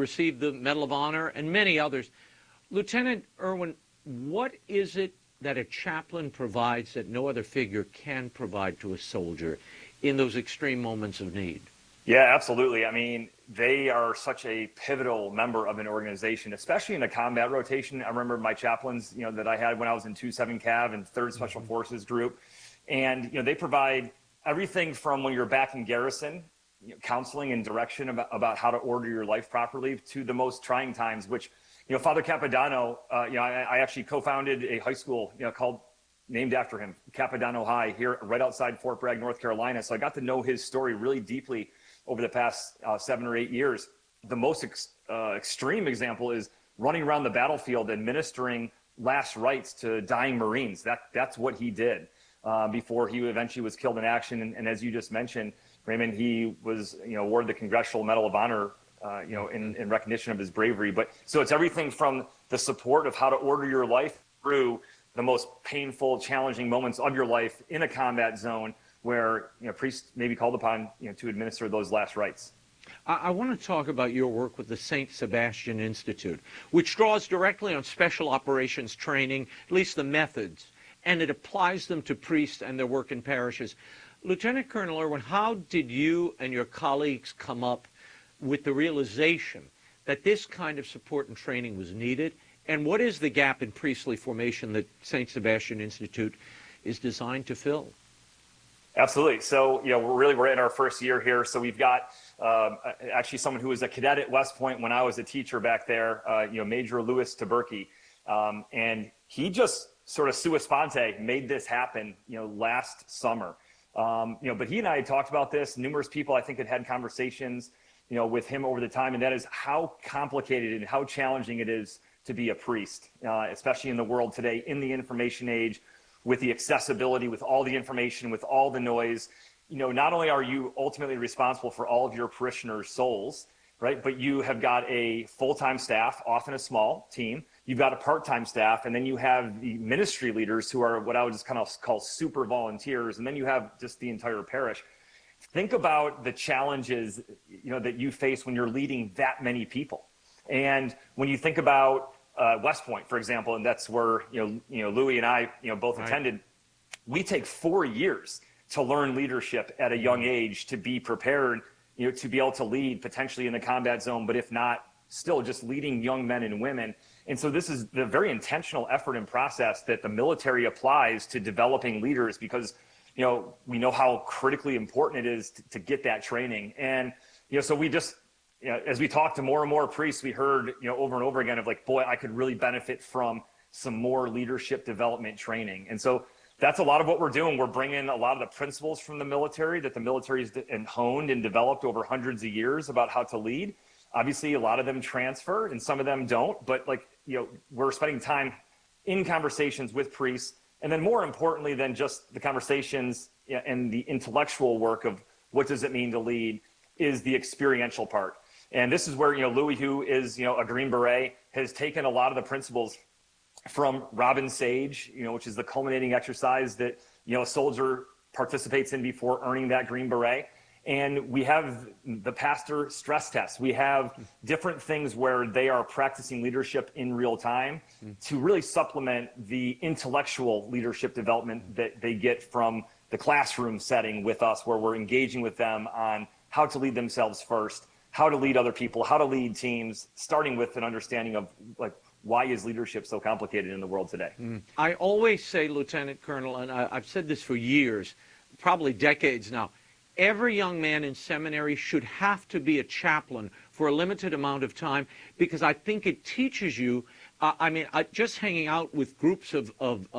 received the Medal of Honor, and many others. Lieutenant Irwin, what is it that a chaplain provides that no other figure can provide to a soldier in those extreme moments of need? Yeah, absolutely. I mean, they are such a pivotal member of an organization, especially in a combat rotation. I remember my chaplains, that I had when I was in 2-7 Cav and 3rd Special Forces Group. And, they provide everything from when you're back in garrison, counseling and direction about how to order your life properly, to the most trying times, which, Father Capodanno, I actually co-founded a high school, named after him, Capodanno High, here right outside Fort Bragg, North Carolina. So I got to know his story really deeply over the past 7 or 8 years. The most extreme example is running around the battlefield administering last rites to dying Marines. That's what he did before he eventually was killed in action. And as you just mentioned, Raymond, he was awarded the Congressional Medal of Honor in recognition of his bravery. But so it's everything from the support of how to order your life through the most painful, challenging moments of your life in a combat zone where priests may be called upon to administer those last rites. I want to talk about your work with the St. Sebastian Institute, which draws directly on special operations training, at least the methods, and it applies them to priests and their work in parishes. Lieutenant Colonel Irwin, how did you and your colleagues come up with the realization that this kind of support and training was needed? And what is the gap in priestly formation that St. Sebastian Institute is designed to fill? Absolutely. So, we're in our first year here. So we've got actually someone who was a cadet at West Point when I was a teacher back there, Major Louis Taberki. And he just sort of sua sponte made this happen, last summer. But he and I had talked about this. Numerous people, I think, had conversations, with him over the time. And that is how complicated and how challenging it is to be a priest, especially in the world today, in the information age, with the accessibility, with all the information, with all the noise. Not only are you ultimately responsible for all of your parishioners' souls, right? But you have got a full-time staff, often a small team. You've got a part-time staff, and then you have the ministry leaders who are what I would just kind of call super volunteers, and then you have just the entire parish. Think about the challenges, that you face when you're leading that many people. And when you think about West Point, for example, and that's where Louis and I both attended. We take 4 years to learn leadership at a young age, to be prepared, to be able to lead potentially in the combat zone, but if not, still just leading young men and women. And so this is the very intentional effort and process that the military applies to developing leaders, because we know how critically important it is to get that training. And so we just, as we talked to more and more priests, we heard, over and over again of like, boy, I could really benefit from some more leadership development training. And so that's a lot of what we're doing. We're bringing a lot of the principles from the military that the military's honed and developed over hundreds of years about how to lead. Obviously, a lot of them transfer and some of them don't, but we're spending time in conversations with priests. And then more importantly than just the conversations and the intellectual work of what does it mean to lead is the experiential part. And this is where, Louis, who is, a Green Beret, has taken a lot of the principles from Robin Sage, which is the culminating exercise that, a soldier participates in before earning that Green Beret. And we have the pastor stress test. We have different things where they are practicing leadership in real time to really supplement the intellectual leadership development that they get from the classroom setting with us, where we're engaging with them on how to lead themselves first, how to lead other people, how to lead teams, starting with an understanding of why is leadership so complicated in the world today? I always say, Lieutenant Colonel, and I've said this for years, probably decades now, every young man in seminary should have to be a chaplain for a limited amount of time, because I think it teaches you, just hanging out with groups of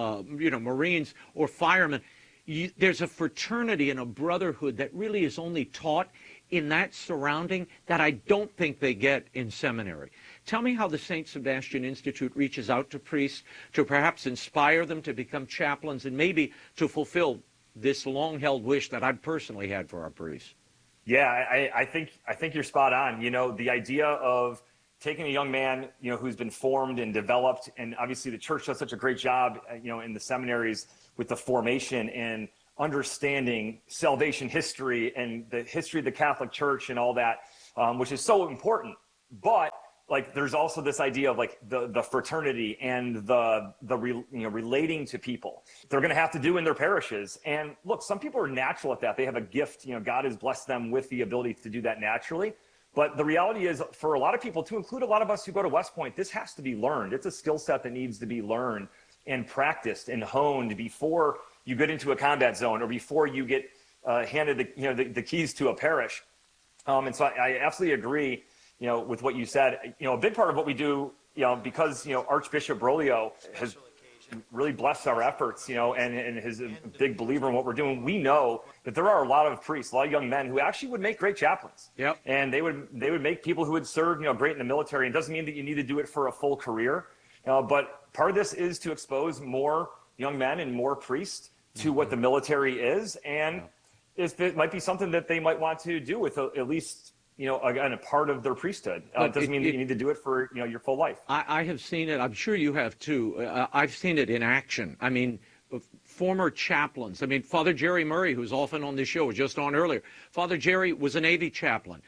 Marines or firemen, there's a fraternity and a brotherhood that really is only taught in that surrounding that I don't think they get in seminary. Tell me how the St. Sebastian Institute reaches out to priests to perhaps inspire them to become chaplains and maybe to fulfill this long-held wish that I've personally had for our priests. Yeah, I think you're spot on. The idea of taking a young man, who's been formed and developed, and obviously the church does such a great job, in the seminaries with the formation and understanding salvation history and the history of the Catholic Church and all that, which is so important. But like, there's also this idea of like the fraternity and relating to people. They're going to have to do in their parishes. And look, some people are natural at that. They have a gift. God has blessed them with the ability to do that naturally. But the reality is, for a lot of people, to include a lot of us who go to West Point, this has to be learned. It's a skill set that needs to be learned and practiced and honed before you get into a combat zone or before you get handed the keys to a parish. And so I absolutely agree, with what you said. A big part of what we do, because Archbishop Broglio has really blessed our efforts, and is a big believer in what we're doing. We know that there are a lot of priests, a lot of young men who actually would make great chaplains. Yep. And they would make people who would serve, great in the military. It doesn't mean that you need to do it for a full career, but part of this is to expose more young men and more priests to what the military is, and it might be something that they might want to do with at least, again, a part of their priesthood. It doesn't mean that you need to do it for, your full life. I have seen it. I'm sure you have too. I've seen it in action. I mean, former chaplains. I mean, Father Jerry Murray, who's often on this show, was just on earlier. Father Jerry was a Navy chaplain.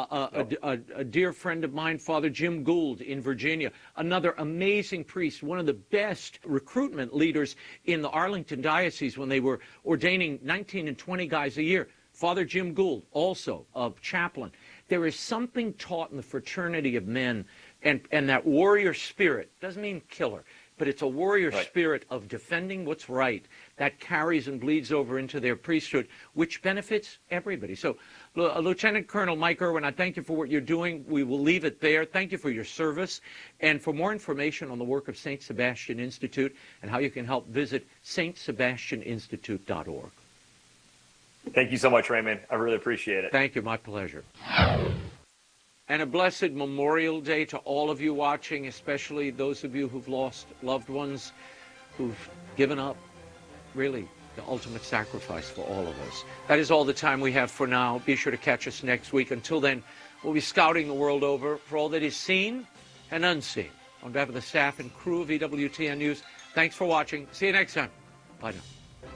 A dear friend of mine, Father Jim Gould in Virginia, another amazing priest, one of the best recruitment leaders in the Arlington Diocese when they were ordaining 19 and 20 guys a year. Father Jim Gould, also a chaplain. There is something taught in the fraternity of men, and that warrior spirit, doesn't mean killer, but it's a warrior spirit of defending what's right that carries and bleeds over into their priesthood, which benefits everybody. So, Lieutenant Colonel Mike Irwin, I thank you for what you're doing. We will leave it there. Thank you for your service. And for more information on the work of St. Sebastian Institute and how you can help, visit stsebastianinstitute.org. Thank you so much, Raymond. I really appreciate it. Thank you. My pleasure. And a blessed Memorial Day to all of you watching, especially those of you who've lost loved ones, who've given up, really, the ultimate sacrifice for all of us. That is all the time we have for now. Be sure to catch us next week. Until then, we'll be scouting the world over for all that is seen and unseen. On behalf of the staff and crew of EWTN News, thanks for watching. See you next time. Bye now.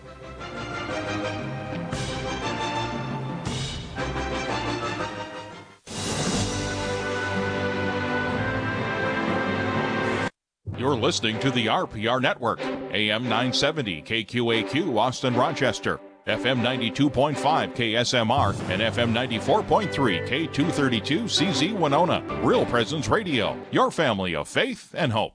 You're listening to the RPR Network, AM 970 KQAQ Austin Rochester, FM 92.5 KSMR, and FM 94.3 K232 CZ Winona. Real Presence Radio, your family of faith and hope.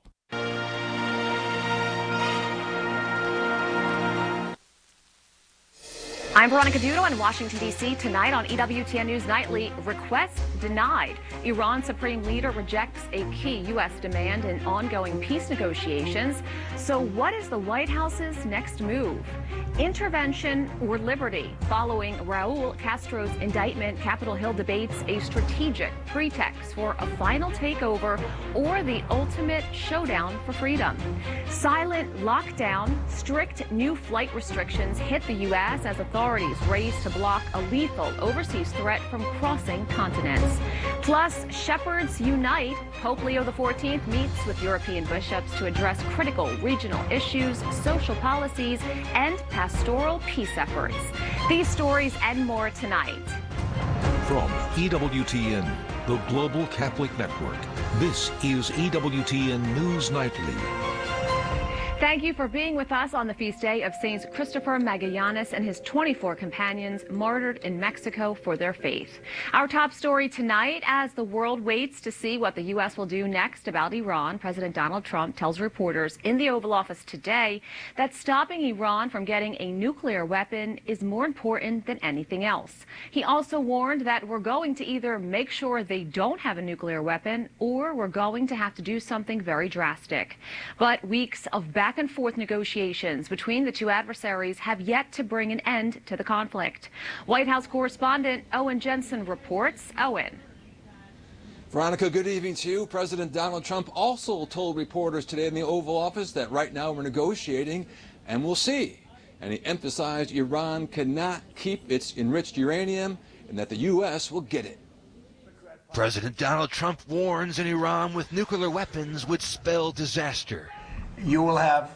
I'm Veronica Dudo in Washington, D.C. Tonight on EWTN News Nightly, request denied. Iran Supreme Leader rejects a key U.S. demand in ongoing peace negotiations. So what is the White House's next move? Intervention or liberty? Following Raul Castro's indictment, Capitol Hill debates a strategic pretext for a final takeover or the ultimate showdown for freedom. Silent lockdown, strict new flight restrictions hit the U.S. as authorities race to block a lethal overseas threat from crossing continents. Plus, Shepherds Unite. Pope Leo XIV meets with European bishops to address critical regional issues, social policies, and pastoral peace efforts. These stories and more tonight. From EWTN, the Global Catholic Network, this is EWTN News Nightly. Thank you for being with us on the feast day of Saints Christopher Magallanes and his 24 companions martyred in Mexico for their faith. Our top story tonight, as the world waits to see what the U.S. will do next about Iran, President Donald Trump tells reporters in the Oval Office today that stopping Iran from getting a nuclear weapon is more important than anything else. He also warned that we're going to either make sure they don't have a nuclear weapon or we're going to have to do something very drastic. But weeks of back and forth negotiations between the two adversaries have yet to bring an end to the conflict. White House correspondent Owen Jensen reports. Owen. Veronica, good evening to you. President Donald Trump also told reporters today in the Oval Office that right now we're negotiating and we'll see. And he emphasized Iran cannot keep its enriched uranium and that the U.S. will get it. President Donald Trump warns an Iran with nuclear weapons would spell disaster. You will have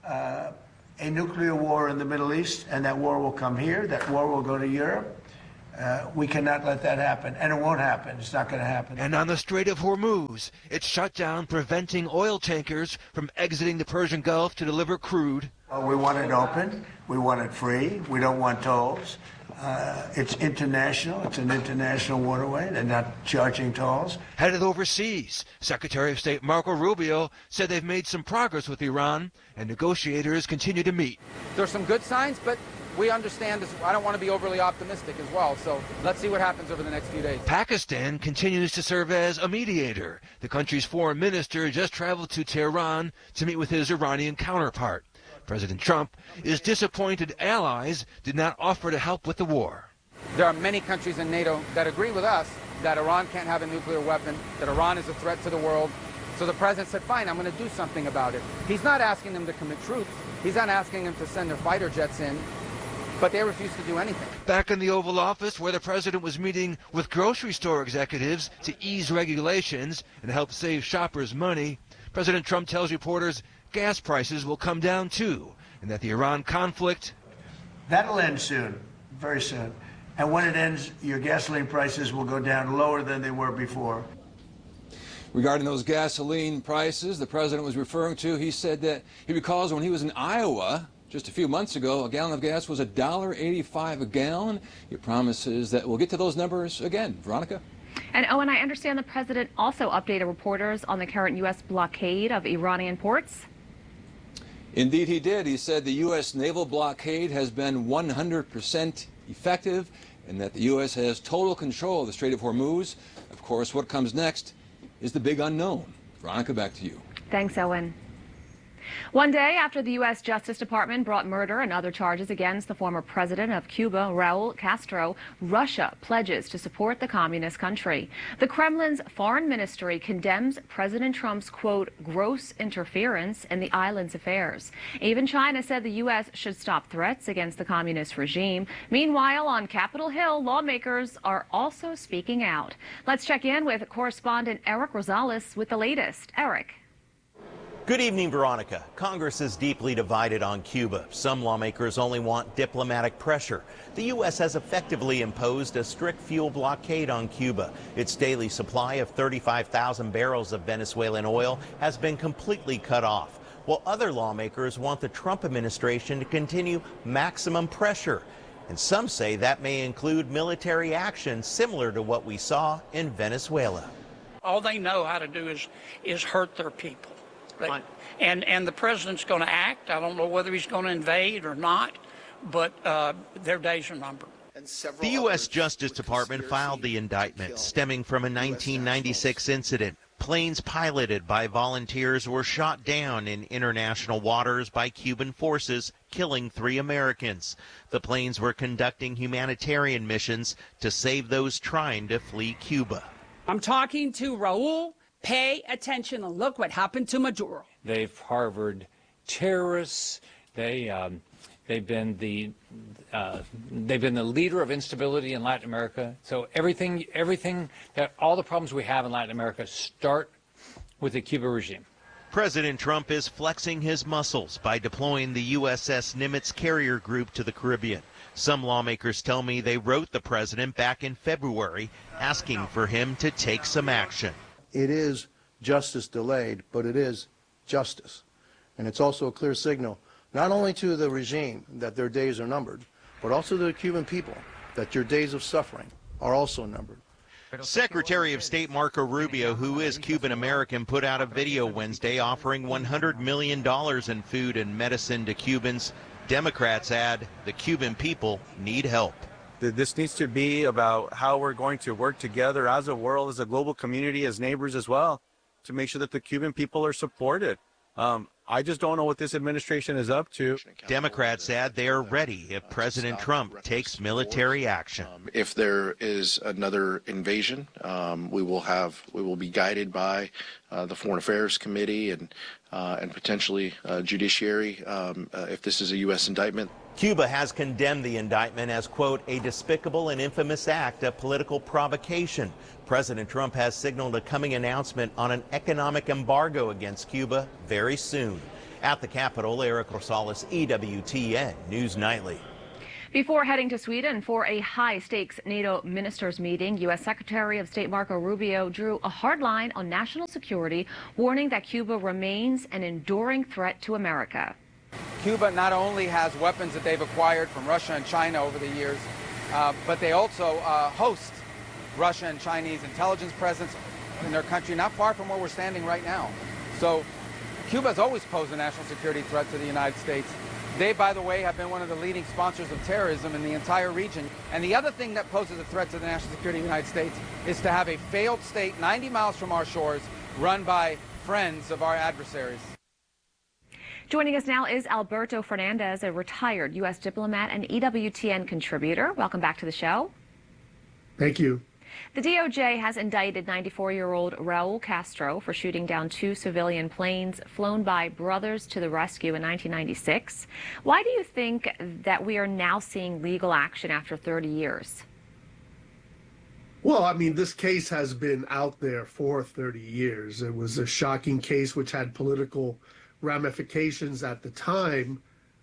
a nuclear war in the Middle East, and that war will come here. That war will go to Europe. We cannot let that happen, and it won't happen. It's not going to happen. And on the Strait of Hormuz, it's shut down, preventing oil tankers from exiting the Persian Gulf to deliver crude. Well, we want it open. We want it free. We don't want tolls. It's international. It's an international waterway. They're not charging tolls. Headed overseas, Secretary of State Marco Rubio said they've made some progress with Iran, and negotiators continue to meet. There's some good signs, but we understand this. I don't want to be overly optimistic as well, so let's see what happens over the next few days. Pakistan continues to serve as a mediator. The country's foreign minister just traveled to Tehran to meet with his Iranian counterpart. President Trump is disappointed allies did not offer to help with the war. There are many countries in NATO that agree with us that Iran can't have a nuclear weapon, that Iran is a threat to the world. So the president said, fine, I'm going to do something about it. He's not asking them to commit troops. He's not asking them to send their fighter jets in. But they refuse to do anything. Back in the Oval Office, where the president was meeting with grocery store executives to ease regulations and help save shoppers money, President Trump tells reporters gas prices will come down too, and that the Iran conflict... That'll end soon, very soon. And when it ends, your gasoline prices will go down lower than they were before. Regarding those gasoline prices the president was referring to, he said that he recalls when he was in Iowa just a few months ago, a gallon of gas was $1.85 a gallon. He promises that we'll get to those numbers again. Veronica? And Owen, I understand the president also updated reporters on the current U.S. blockade of Iranian ports. Indeed he did. He said the U.S. naval blockade has been 100% effective and that the U.S. has total control of the Strait of Hormuz. Of course, what comes next is the big unknown. Veronica, back to you. Thanks, Owen. One day after the U.S. Justice Department brought murder and other charges against the former president of Cuba, Raul Castro, Russia pledges to support the communist country. The Kremlin's foreign ministry condemns President Trump's, quote, gross interference in the island's affairs. Even China said the U.S. should stop threats against the communist regime. Meanwhile, on Capitol Hill, lawmakers are also speaking out. Let's check in with correspondent Eric Rosales with the latest. Eric. Good evening, Veronica. Congress is deeply divided on Cuba. Some lawmakers only want diplomatic pressure. The U.S. has effectively imposed a strict fuel blockade on Cuba. Its daily supply of 35,000 barrels of Venezuelan oil has been completely cut off, while other lawmakers want the Trump administration to continue maximum pressure. And some say that may include military action similar to what we saw in Venezuela. All they know how to do is hurt their people. And the president's going to act. I don't know whether he's going to invade or not, but their days are numbered. The U.S. Justice Department filed the indictment stemming from a 1996 incident. Planes piloted by volunteers were shot down in international waters by Cuban forces, killing 3 Americans. The planes were conducting humanitarian missions to save those trying to flee Cuba. I'm talking to Raul. Pay attention and look what happened to Maduro. They've harbored terrorists. They've been the leader of instability in Latin America. So everything that all the problems we have in Latin America start with the Cuba regime. President Trump is flexing his muscles by deploying the USS Nimitz carrier group to the Caribbean. Some lawmakers tell me they wrote the president back in February asking for him to take some action. It is justice delayed, but it is justice. And it's also a clear signal, not only to the regime that their days are numbered, but also to the Cuban people that your days of suffering are also numbered. Secretary of State Marco Rubio, who is Cuban-American, put out a video Wednesday offering $100 million in food and medicine to Cubans. Democrats add the Cuban people need help. This needs to be about how we're going to work together as a world, as a global community, as neighbors as well, to make sure that the Cuban people are supported. I just don't know what this administration is up to. Democrats add they are ready if President Trump takes military action. If there is another invasion, we will be guided by the Foreign Affairs Committee and potentially Judiciary if this is a U.S. indictment. Cuba has condemned the indictment as, quote, a despicable and infamous act of political provocation. President Trump has signaled a coming announcement on an economic embargo against Cuba very soon. At the Capitol, Eric Rosales, EWTN News Nightly. Before heading to Sweden for a high-stakes NATO ministers meeting, U.S. Secretary of State Marco Rubio drew a hard line on national security, warning that Cuba remains an enduring threat to America. Cuba not only has weapons that they've acquired from Russia and China over the years, but they also host Russia and Chinese intelligence presence in their country, not far from where we're standing right now. So Cuba has always posed a national security threat to the United States. They, by the way, have been one of the leading sponsors of terrorism in the entire region. And the other thing that poses a threat to the national security of the United States is to have a failed state 90 miles from our shores run by friends of our adversaries. Joining us now is Alberto Fernandez, a retired U.S. diplomat and EWTN contributor. Welcome back to the show. Thank you. The DOJ has indicted 94-year-old Raul Castro for shooting down 2 civilian planes flown by Brothers to the Rescue in 1996. Why do you think that we are now seeing legal action after 30 years? Well, I mean, this case has been out there for 30 years. It was a shocking case which had political ramifications at the time.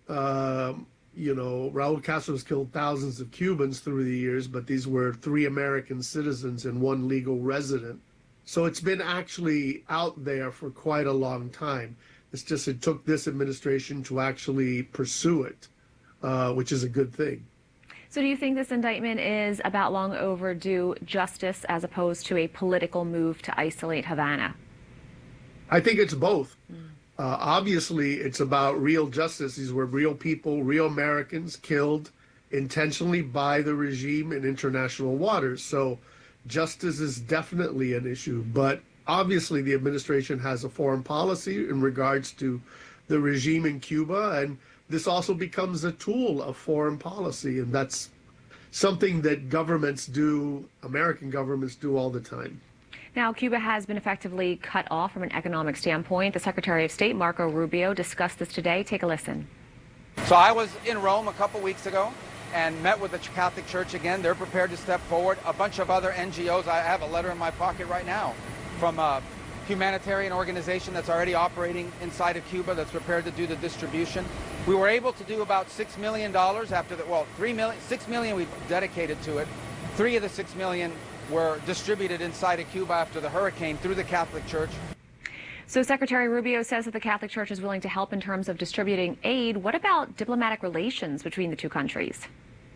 You know, Raul Castro has killed thousands of Cubans through the years, but these were 3 American citizens and 1 legal resident. So it's been actually out there for quite a long time. It's just it took this administration to actually pursue it, which is a good thing. So do you think this indictment is about long overdue justice as opposed to a political move to isolate Havana? I think it's both. Obviously, it's about real justice. These were real people, real Americans killed intentionally by the regime in international waters. So justice is definitely an issue. But obviously, the administration has a foreign policy in regards to the regime in Cuba. And this also becomes a tool of foreign policy. And that's something that governments do, American governments do all the time. Now, Cuba has been effectively cut off from an economic standpoint. The Secretary of State, Marco Rubio, discussed this today. Take a listen. So I was in Rome a couple weeks ago and met with the Catholic Church again. They're prepared to step forward. A bunch of other NGOs. I have a letter in my pocket right now from a humanitarian organization that's already operating inside of Cuba that's prepared to do the distribution. We were able to do about $6 million after the, well, $6 million we dedicated to it. 3 of the $6 million were distributed inside of Cuba after the hurricane through the Catholic Church. So Secretary Rubio says that the Catholic Church is willing to help in terms of distributing aid. What about diplomatic relations between the 2 countries?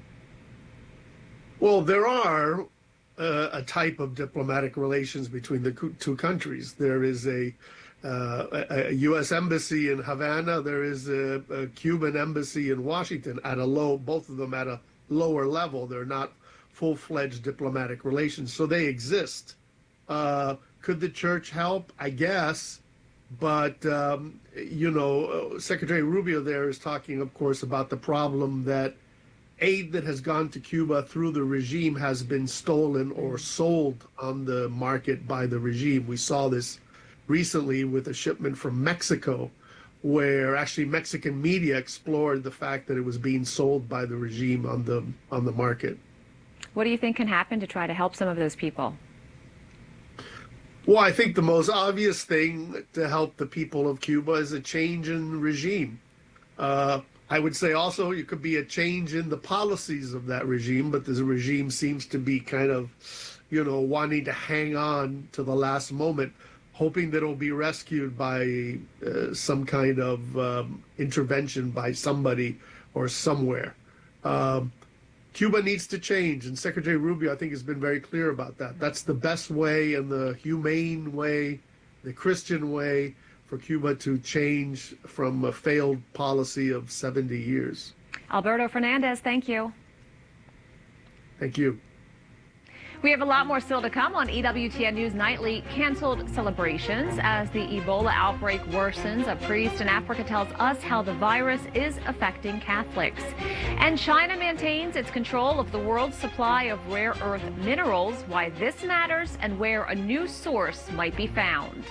Well, there are a type of diplomatic relations between the 2 countries. There is a U.S. embassy in Havana. There is a Cuban embassy in Washington at a both of them at a lower level. They're not full-fledged diplomatic relations, so they exist. Could the church help? I guess, but you know, Secretary Rubio there is talking, of course, about the problem that aid that has gone to Cuba through the regime has been stolen or sold on the market by the regime. We saw this recently with a shipment from Mexico, where actually Mexican media explored the fact that it was being sold by the regime on the market. What do you think can happen to try to help some of those people? Well, I think the most obvious thing to help the people of Cuba is a change in regime. I would say also it could be a change in the policies of that regime, but the regime seems to be kind of, you know, wanting to hang on to the last moment, hoping that it'll be rescued by some kind of intervention by somebody or somewhere. Cuba needs to change, and Secretary Rubio, I think, has been very clear about that. That's the best way and the humane way, the Christian way for Cuba to change from a failed policy of 70 years. Alberto Fernandez, thank you. Thank you. We have a lot more still to come on EWTN News Nightly. Canceled celebrations as the Ebola outbreak worsens. A priest in Africa tells us how the virus is affecting Catholics. And China maintains its control of the world's supply of rare earth minerals, why this matters, and where a new source might be found.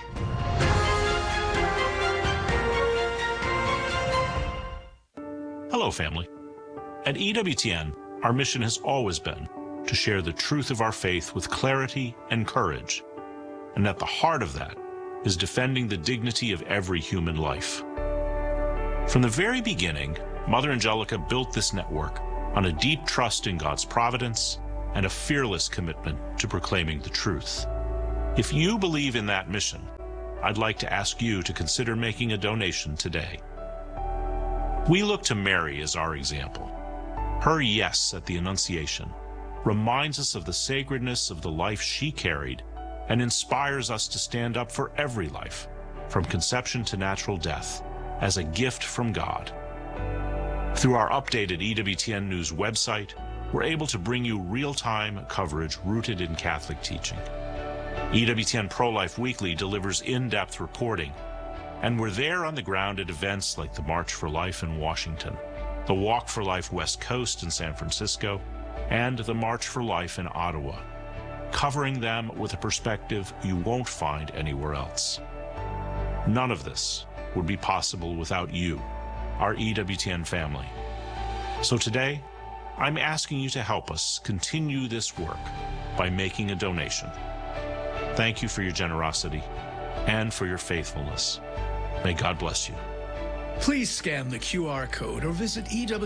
Hello, family. At EWTN, our mission has always been to share the truth of our faith with clarity and courage. And at the heart of that is defending the dignity of every human life. From the very beginning, Mother Angelica built this network on a deep trust in God's providence and a fearless commitment to proclaiming the truth. If you believe in that mission, I'd like to ask you to consider making a donation today. We look to Mary as our example. Her yes at the Annunciation reminds us of the sacredness of the life she carried and inspires us to stand up for every life, from conception to natural death, as a gift from God. Through our updated EWTN News website, we're able to bring you real-time coverage rooted in Catholic teaching. EWTN Pro-Life Weekly delivers in-depth reporting, and we're there on the ground at events like the March for Life in Washington, the Walk for Life West Coast in San Francisco, and the March for Life in Ottawa, covering them with a perspective you won't find anywhere else. None of this would be possible without you, our EWTN family. So today, I'm asking you to help us continue this work by making a donation. Thank you for your generosity and for your faithfulness. May God bless you. Please scan the QR code or visit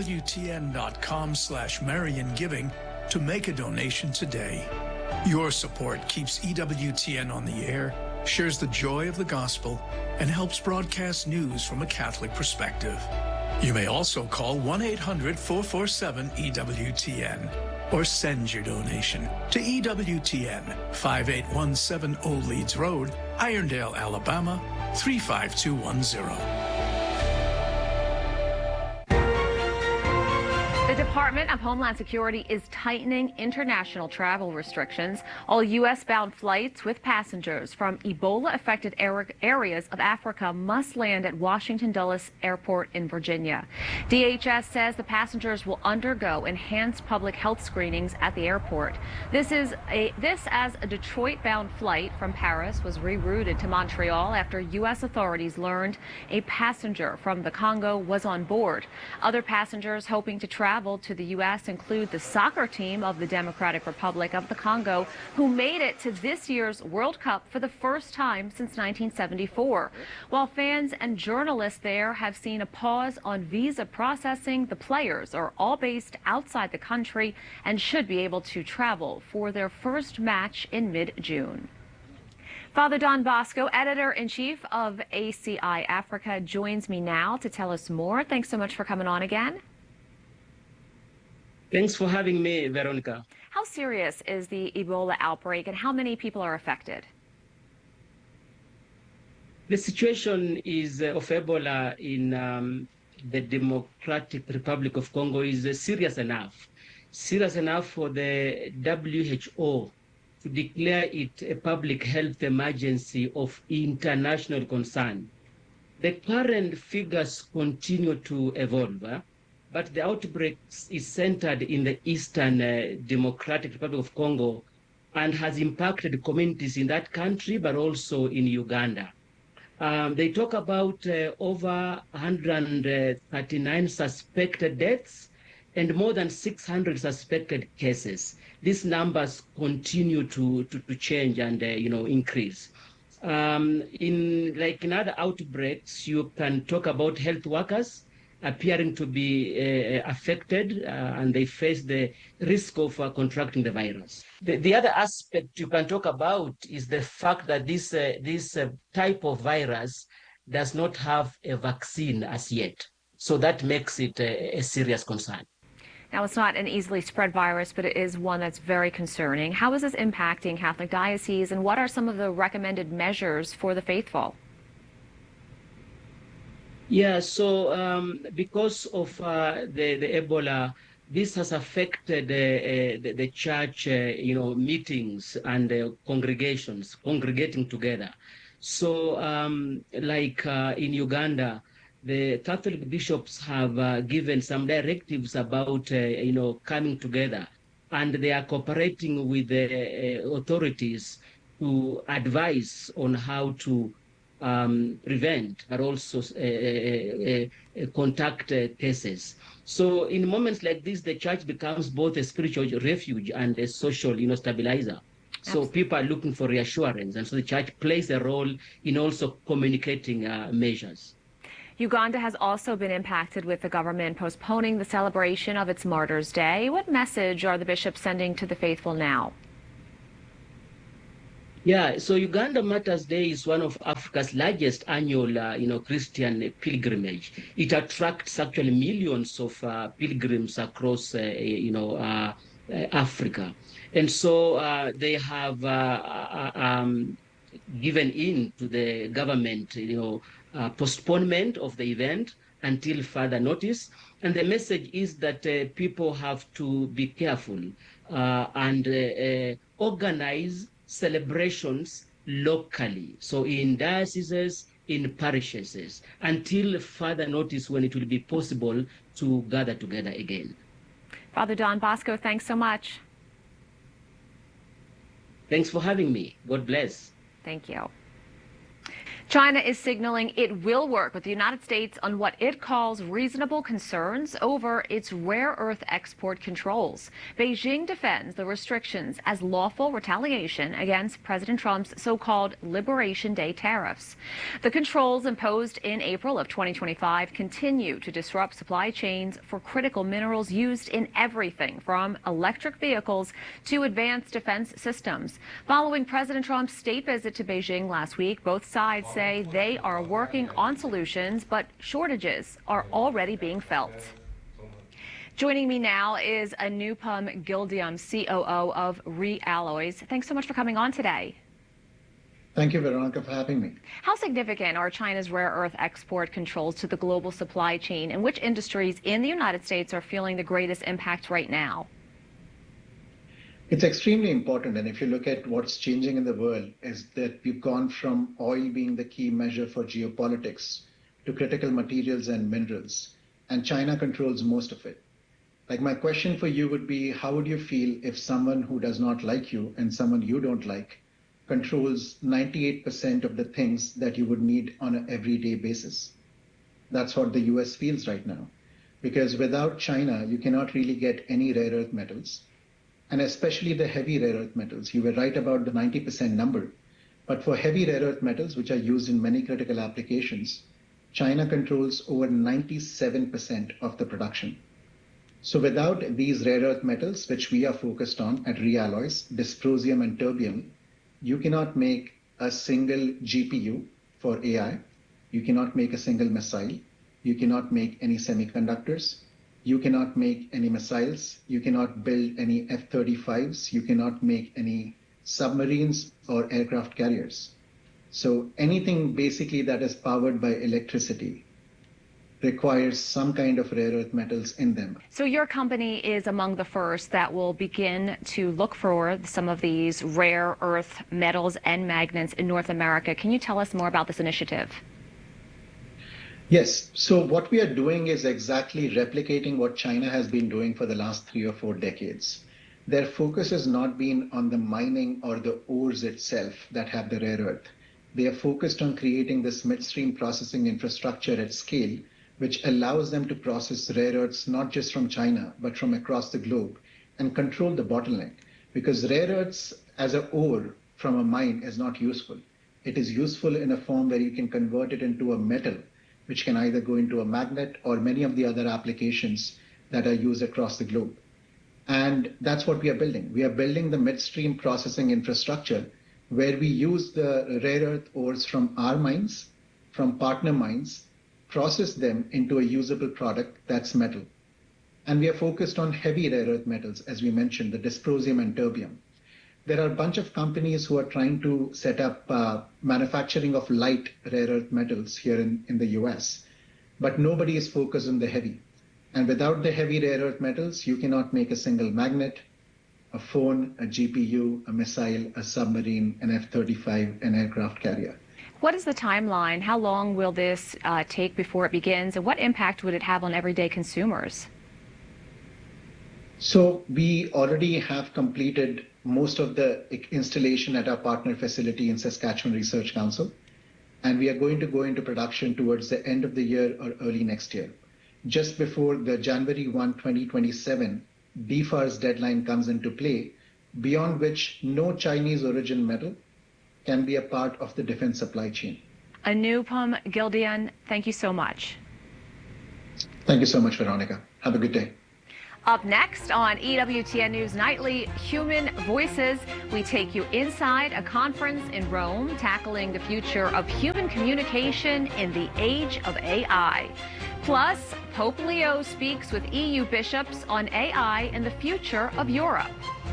EWTN.com/MarionGiving to make a donation today. Your support keeps EWTN on the air, shares the joy of the gospel, and helps broadcast news from a Catholic perspective. You may also call 1-800-447-EWTN or send your donation to EWTN, 5817 Old Leeds Road, Irondale, Alabama, 35210. The Department of Homeland Security is tightening international travel restrictions. All U.S.-bound flights with passengers from Ebola-affected areas of Africa must land at Washington Dulles Airport in Virginia. DHS says the passengers will undergo enhanced public health screenings at the airport. This as a Detroit-bound flight from Paris was rerouted to Montreal after U.S. authorities learned a passenger from the Congo was on board. Other passengers hoping to travel to the U.S. include the soccer team of the Democratic Republic of the Congo, who made it to this year's World Cup for the first time since 1974. While fans and journalists there have seen a pause on visa processing, the players are all based outside the country and should be able to travel for their first match in mid-June. Father Don Bosco, editor-in-chief of ACI Africa, joins me now to tell us more. Thanks so much for coming on again. Thanks for having me, Veronica. How serious is the Ebola outbreak and how many people are affected? The situation is of Ebola in the Democratic Republic of Congo is serious enough for the WHO to declare it a public health emergency of international concern. The current figures continue to evolve, but the outbreak is centered in the Eastern Democratic Republic of Congo and has impacted communities in that country, but also in Uganda. They talk about over 139 suspected deaths and more than 600 suspected cases. These numbers continue to change and increase. In other outbreaks, you can talk about health workers appearing to be affected and they face the risk of contracting the virus. The other aspect you can talk about is the fact that this type of virus does not have a vaccine as yet. So that makes it a serious concern. Now, it's not an easily spread virus, but it is one that's very concerning. How is this impacting Catholic dioceses, and what are some of the recommended measures for the faithful? Yeah, so because of the Ebola, this has affected the church, meetings and congregations congregating together. So, in Uganda, the Catholic bishops have given some directives about, coming together, and they are cooperating with the authorities to advise on how to prevent, but also contact cases. So in moments like this, the church becomes both a spiritual refuge and a social, stabilizer. So people are looking for reassurance, and so the church plays a role in also communicating measures. Uganda has also been impacted with the government postponing the celebration of its Martyrs' Day. What message are the bishops sending to the faithful now? Yeah, so Uganda Martyrs' Day is one of Africa's largest annual, Christian pilgrimage. It attracts actually millions of pilgrims across, Africa. And so they have given in to the government, postponement of the event until further notice. And the message is that people have to be careful and organize celebrations locally, so in dioceses, in parishes, until further notice when it will be possible to gather together again. Father Don Bosco, thanks so much. Thanks for having me. God bless. Thank you. China is signaling it will work with the United States on what it calls reasonable concerns over its rare earth export controls. Beijing defends the restrictions as lawful retaliation against President Trump's so-called Liberation Day tariffs. The controls imposed in April of 2025 continue to disrupt supply chains for critical minerals used in everything from electric vehicles to advanced defense systems. Following President Trump's state visit to Beijing last week, both sides say they are working on solutions, but shortages are already being felt. Joining me now is Anupam Gildiam, COO of Realloys. Thanks so much for coming on today. Thank you, Veronica, for having me. How significant are China's rare earth export controls to the global supply chain, and which industries in the United States are feeling the greatest impact right now? It's extremely important, and if you look at what's changing in the world, is that we've gone from oil being the key measure for geopolitics to critical materials and minerals, and China controls most of it. Like, my question for you would be, how would you feel if someone who does not like you and someone you don't like controls 98% of the things that you would need on an everyday basis? That's what the US feels right now, because without China, you cannot really get any rare earth metals. And especially the heavy rare earth metals. You were right about the 90% number. But for heavy rare earth metals, which are used in many critical applications, China controls over 97% of the production. So without these rare earth metals, which we are focused on at Realloys, dysprosium and terbium, you cannot make a single GPU for AI. You cannot make a single missile. You cannot make any semiconductors. You cannot make any missiles. You cannot build any F-35s. You cannot make any submarines or aircraft carriers. So anything basically that is powered by electricity requires some kind of rare earth metals in them. So your company is among the first that will begin to look for some of these rare earth metals and magnets in North America. Can you tell us more about this initiative? Yes. So what we are doing is exactly replicating what China has been doing for the last 3 or 4 decades. Their focus has not been on the mining or the ores itself that have the rare earth. They are focused on creating this midstream processing infrastructure at scale, which allows them to process rare earths not just from China, but from across the globe, and control the bottleneck. Because rare earths as an ore from a mine is not useful. It is useful in a form where you can convert it into a metal, which can either go into a magnet or many of the other applications that are used across the globe. And that's what we are building. We are building the midstream processing infrastructure where we use the rare earth ores from our mines, from partner mines, process them into a usable product that's metal. And we are focused on heavy rare earth metals, as we mentioned, the dysprosium and terbium. There are a bunch of companies who are trying to set up manufacturing of light rare earth metals here in the US, but nobody is focused on the heavy. And without the heavy rare earth metals, you cannot make a single magnet, a phone, a GPU, a missile, a submarine, an F-35, an aircraft carrier. What is the timeline? How long will this take before it begins? And what impact would it have on everyday consumers? So we already have completed most of the installation at our partner facility in Saskatchewan Research Council, and we are going to go into production towards the end of the year or early next year, just before the January 1, 2027 DFARS deadline comes into play, beyond which no Chinese origin metal can be a part of the defense supply chain. Anupam Gildian, thank you so much. Thank you so much, Veronica. Have a good day. Up next on EWTN News Nightly, Human Voices, we take you inside a conference in Rome tackling the future of human communication in the age of AI. Plus, Pope Leo speaks with EU bishops on AI and the future of Europe.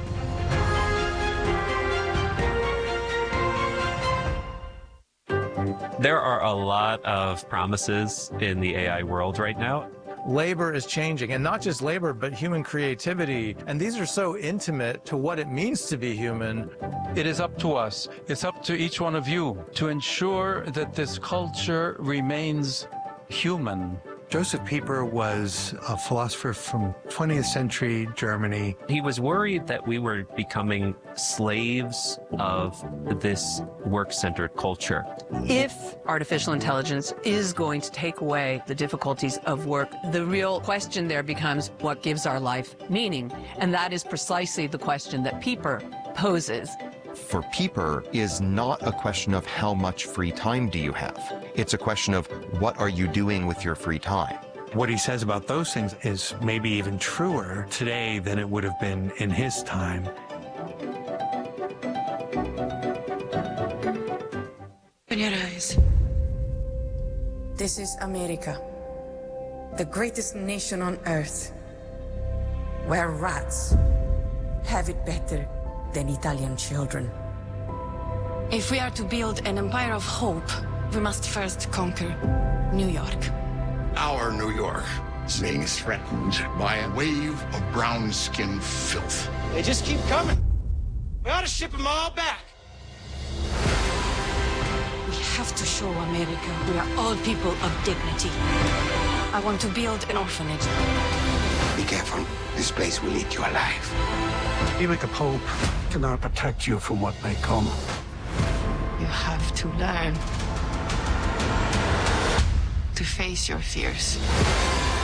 There are a lot of promises in the AI world right now. Labor is changing, and not just labor, but human creativity. And these are so intimate to what it means to be human. It is up to us, it's up to each one of you to ensure that this culture remains human. Joseph Pieper was a philosopher from 20th century Germany. He was worried that we were becoming slaves of this work-centered culture. If artificial intelligence is going to take away the difficulties of work, the real question there becomes what gives our life meaning? And that is precisely the question that Pieper poses. For Pieper is not a question of how much free time do you have. It's a question of what are you doing with your free time. What he says about those things is maybe even truer today than it would have been in his time. Open your eyes. This is America, the greatest nation on earth, where rats have it better than Italian children. If we are to build an empire of hope, we must first conquer New York. Our New York is being threatened by a wave of brown-skinned filth. They just keep coming. We ought to ship them all back. We have to show America we are all people of dignity. I want to build an orphanage. Be careful. This place will eat you alive. Even the Pope cannot protect you from what may come. You have to learn to face your fears.